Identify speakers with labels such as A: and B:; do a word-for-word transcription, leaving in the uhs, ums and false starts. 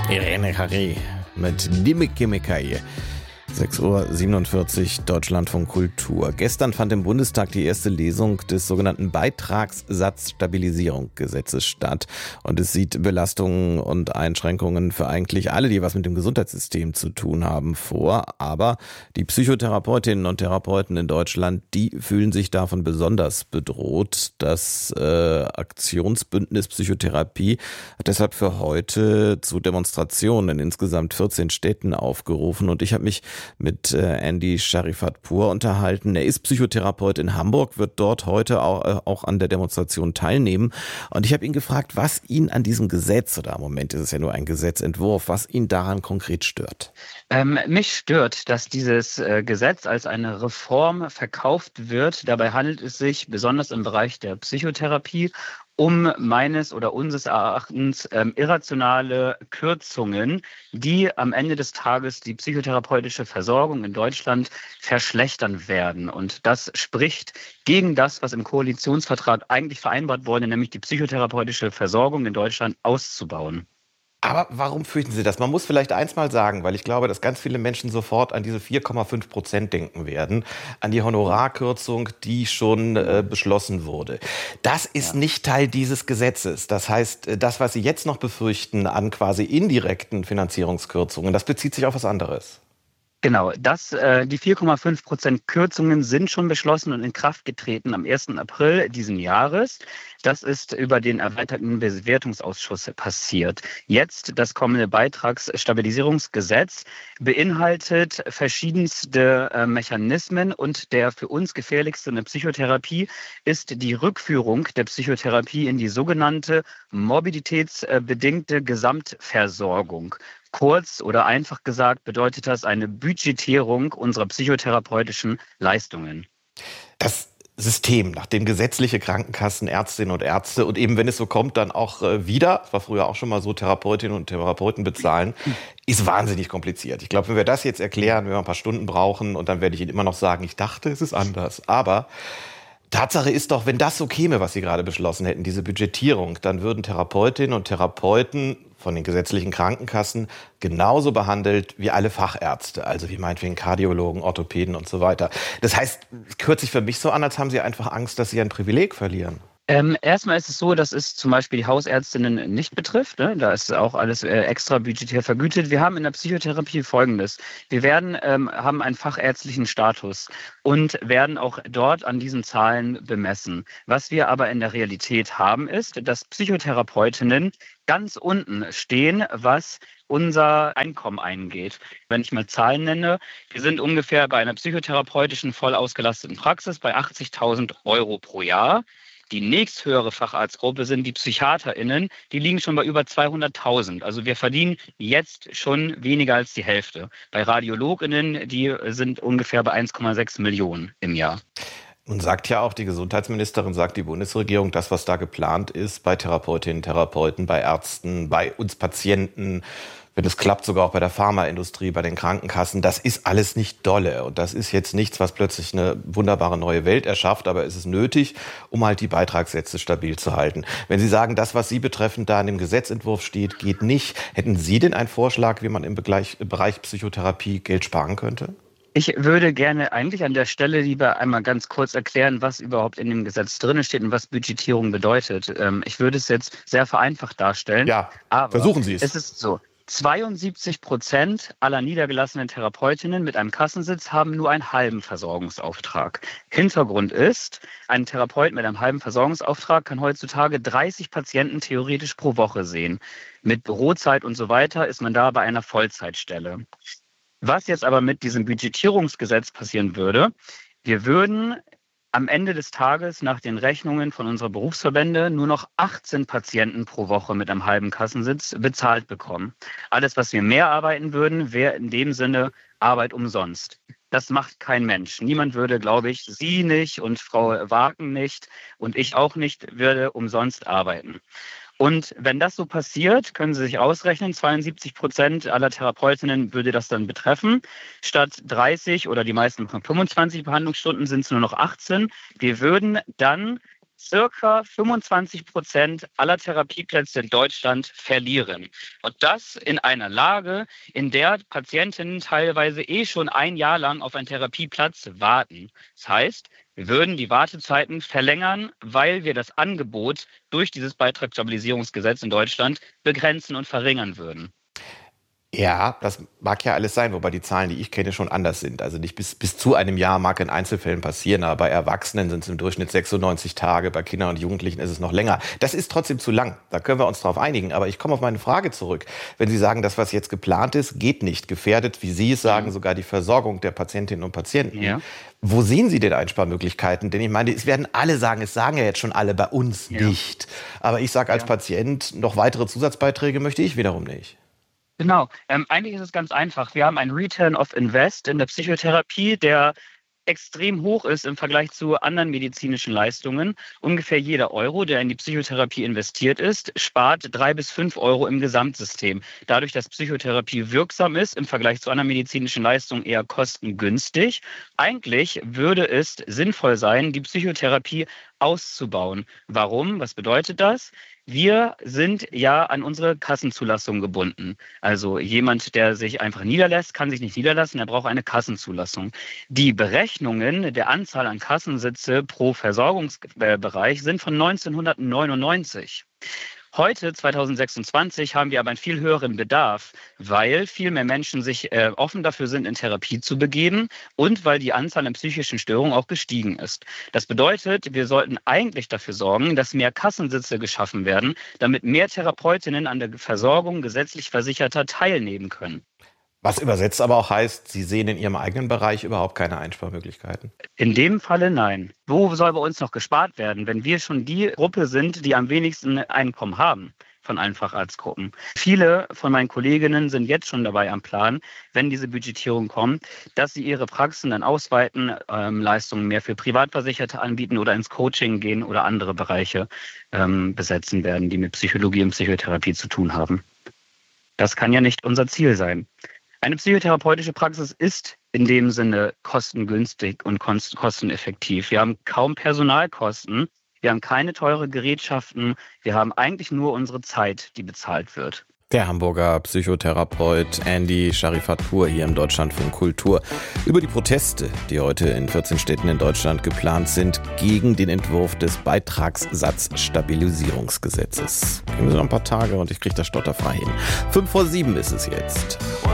A: Irene Harry mit Dimikimikai. sechs Uhr siebenundvierzig, Deutschlandfunk Kultur. Gestern fand im Bundestag die erste Lesung des sogenannten Beitragssatzstabilisierungsgesetzes statt. Und es sieht Belastungen und Einschränkungen für eigentlich alle, die was mit dem Gesundheitssystem zu tun haben, vor. Aber die Psychotherapeutinnen und Therapeuten in Deutschland, die fühlen sich davon besonders bedroht. Das äh, Aktionsbündnis Psychotherapie hat deshalb für heute zu Demonstrationen in insgesamt vierzehn Städten aufgerufen. Und ich habe mich mit Andy Sharifatpour unterhalten. Er ist Psychotherapeut in Hamburg, wird dort heute auch, auch an der Demonstration teilnehmen. Und ich habe ihn gefragt, was ihn an diesem Gesetz, oder im Moment ist es ja nur ein Gesetzentwurf, was ihn daran konkret stört.
B: Ähm, mich stört, dass dieses äh, Gesetz als eine Reform verkauft wird. Dabei handelt es sich besonders im Bereich der Psychotherapie um meines oder unseres Erachtens ähm, irrationale Kürzungen, die am Ende des Tages die psychotherapeutische Versorgung in Deutschland verschlechtern werden. Und das spricht gegen das, was im Koalitionsvertrag eigentlich vereinbart wurde, nämlich die psychotherapeutische Versorgung in Deutschland auszubauen.
A: Aber warum fürchten Sie das? Man muss vielleicht eins mal sagen, weil ich glaube, dass ganz viele Menschen sofort an diese vier Komma fünf Prozent denken werden, an die Honorarkürzung, die schon äh, beschlossen wurde. Das ist ja nicht Teil dieses Gesetzes. Das heißt, das, was Sie jetzt noch befürchten an quasi indirekten Finanzierungskürzungen, das bezieht sich auf was anderes.
B: Genau, das, äh, die vier Komma fünf Prozent Kürzungen sind schon beschlossen und in Kraft getreten am ersten April diesen Jahres. Das ist über den erweiterten Bewertungsausschuss passiert. Jetzt das kommende Beitragsstabilisierungsgesetz beinhaltet verschiedenste äh, Mechanismen und der für uns gefährlichste in der Psychotherapie ist die Rückführung der Psychotherapie in die sogenannte morbiditätsbedingte Gesamtversorgung. Kurz oder einfach gesagt bedeutet das eine Budgetierung unserer psychotherapeutischen Leistungen.
A: Das System, nach dem gesetzliche Krankenkassen, Ärztinnen und Ärzte und eben, wenn es so kommt, dann auch äh, wieder, das war früher auch schon mal so, Therapeutinnen und Therapeuten bezahlen, ist wahnsinnig kompliziert. Ich glaube, wenn wir das jetzt erklären, wenn wir ein paar Stunden brauchen und dann werde ich Ihnen immer noch sagen, ich dachte, es ist anders. Aber Tatsache ist doch, wenn das so käme, was Sie gerade beschlossen hätten, diese Budgetierung, dann würden Therapeutinnen und Therapeuten von den gesetzlichen Krankenkassen genauso behandelt wie alle Fachärzte, also wie meinetwegen Kardiologen, Orthopäden und so weiter. Das heißt, es hört sich für mich so an, als haben Sie einfach Angst, dass Sie ein Privileg verlieren.
B: Ähm, erstmal ist es so, dass es zum Beispiel die Hausärztinnen nicht betrifft. Ne? Da ist auch alles äh, extra budgetär vergütet. Wir haben in der Psychotherapie Folgendes. Wir werden, ähm, haben einen fachärztlichen Status und werden auch dort an diesen Zahlen bemessen. Was wir aber in der Realität haben, ist, dass Psychotherapeutinnen ganz unten stehen, was unser Einkommen eingeht. Wenn ich mal Zahlen nenne, wir sind ungefähr bei einer psychotherapeutischen voll ausgelasteten Praxis bei achtzigtausend Euro pro Jahr. Die nächsthöhere Facharztgruppe sind die PsychiaterInnen, die liegen schon bei über zweihunderttausend. Also wir verdienen jetzt schon weniger als die Hälfte. Bei RadiologInnen, die sind ungefähr bei eins Komma sechs Millionen im Jahr.
A: Nun sagt ja auch die Gesundheitsministerin, sagt die Bundesregierung, das, was da geplant ist bei Therapeutinnen, Therapeuten, bei Ärzten, bei uns Patienten, wenn es klappt, sogar auch bei der Pharmaindustrie, bei den Krankenkassen, das ist alles nicht dolle. Und das ist jetzt nichts, was plötzlich eine wunderbare neue Welt erschafft, aber es ist nötig, um halt die Beitragssätze stabil zu halten. Wenn Sie sagen, das, was Sie betreffend da in dem Gesetzentwurf steht, geht nicht, hätten Sie denn einen Vorschlag, wie man im Bereich Psychotherapie Geld sparen könnte?
B: Ich würde gerne eigentlich an der Stelle lieber einmal ganz kurz erklären, was überhaupt in dem Gesetz drin steht und was Budgetierung bedeutet. Ich würde es jetzt sehr vereinfacht darstellen.
A: Ja,
B: aber
A: versuchen Sie es.
B: Es ist so. zweiundsiebzig Prozent aller niedergelassenen Therapeutinnen mit einem Kassensitz haben nur einen halben Versorgungsauftrag. Hintergrund ist, ein Therapeut mit einem halben Versorgungsauftrag kann heutzutage dreißig Patienten theoretisch pro Woche sehen. Mit Bürozeit und so weiter ist man da bei einer Vollzeitstelle. Was jetzt aber mit diesem Budgetierungsgesetz passieren würde, wir würden am Ende des Tages nach den Rechnungen von unserer Berufsverbände nur noch achtzehn Patienten pro Woche mit einem halben Kassensitz bezahlt bekommen. Alles, was wir mehr arbeiten würden, wäre in dem Sinne Arbeit umsonst. Das macht kein Mensch. Niemand würde, glaube ich, Sie nicht und Frau Wagen nicht und ich auch nicht, würde umsonst arbeiten. Und wenn das so passiert, können Sie sich ausrechnen, zweiundsiebzig Prozent aller Therapeutinnen würde das dann betreffen. Statt dreißig oder die meisten machen fünfundzwanzig Behandlungsstunden sind es nur noch achtzehn. Wir würden dann circa fünfundzwanzig Prozent aller Therapieplätze in Deutschland verlieren. Und das in einer Lage, in der Patientinnen teilweise eh schon ein Jahr lang auf einen Therapieplatz warten. Das heißt, wir würden die Wartezeiten verlängern, weil wir das Angebot durch dieses Beitragsstabilisierungsgesetz in Deutschland begrenzen und verringern würden.
A: Ja, das mag ja alles sein, wobei die Zahlen, die ich kenne, schon anders sind. Also nicht bis, bis zu einem Jahr mag in Einzelfällen passieren, aber bei Erwachsenen sind es im Durchschnitt sechsundneunzig Tage, bei Kindern und Jugendlichen ist es noch länger. Das ist trotzdem zu lang, da können wir uns drauf einigen. Aber ich komme auf meine Frage zurück. Wenn Sie sagen, das, was jetzt geplant ist, geht nicht, gefährdet, wie Sie es sagen, sogar die Versorgung der Patientinnen und Patienten.
B: Ja.
A: Wo sehen Sie denn Einsparmöglichkeiten? Denn ich meine, es werden alle sagen, es sagen ja jetzt schon alle bei uns
B: ja.
A: nicht. Aber ich sage als
B: ja.
A: Patient, noch weitere Zusatzbeiträge möchte ich wiederum nicht.
B: Genau. Ähm, eigentlich ist es ganz einfach. Wir haben einen Return of Invest in der Psychotherapie, der extrem hoch ist im Vergleich zu anderen medizinischen Leistungen. Ungefähr jeder Euro, der in die Psychotherapie investiert ist, spart drei bis fünf Euro im Gesamtsystem. Dadurch, dass Psychotherapie wirksam ist, im Vergleich zu anderen medizinischen Leistungen eher kostengünstig. Eigentlich würde es sinnvoll sein, die Psychotherapie auszubauen. Warum? Was bedeutet das? Wir sind ja an unsere Kassenzulassung gebunden. Also jemand, der sich einfach niederlässt, kann sich nicht niederlassen, er braucht eine Kassenzulassung. Die Berechnungen der Anzahl an Kassensitze pro Versorgungsbereich sind von neunzehnhundertneunundneunzig. Heute, zweitausendsechsundzwanzig, haben wir aber einen viel höheren Bedarf, weil viel mehr Menschen sich äh, offen dafür sind, in Therapie zu begeben und weil die Anzahl an psychischen Störungen auch gestiegen ist. Das bedeutet, wir sollten eigentlich dafür sorgen, dass mehr Kassensitze geschaffen werden, damit mehr Therapeutinnen an der Versorgung gesetzlich Versicherter teilnehmen können.
A: Was übersetzt aber auch heißt, Sie sehen in Ihrem eigenen Bereich überhaupt keine Einsparmöglichkeiten.
B: In dem Falle nein. Wo soll bei uns noch gespart werden, wenn wir schon die Gruppe sind, die am wenigsten Einkommen haben von allen Facharztgruppen? Viele von meinen Kolleginnen sind jetzt schon dabei am Plan, wenn diese Budgetierung kommt, dass sie ihre Praxen dann ausweiten, ähm, Leistungen mehr für Privatversicherte anbieten oder ins Coaching gehen oder andere Bereiche ähm, besetzen werden, die mit Psychologie und Psychotherapie zu tun haben. Das kann ja nicht unser Ziel sein. Eine psychotherapeutische Praxis ist in dem Sinne kostengünstig und kosteneffektiv. Wir haben kaum Personalkosten, wir haben keine teure Gerätschaften, wir haben eigentlich nur unsere Zeit, die bezahlt wird.
A: Der Hamburger Psychotherapeut Andy Sharifatpour hier im Deutschlandfunk Kultur über die Proteste, die heute in vierzehn Städten in Deutschland geplant sind, gegen den Entwurf des Beitragssatzstabilisierungsgesetzes. Geben Sie noch ein paar Tage und ich kriege das stotterfrei hin. Fünf vor sieben ist es jetzt.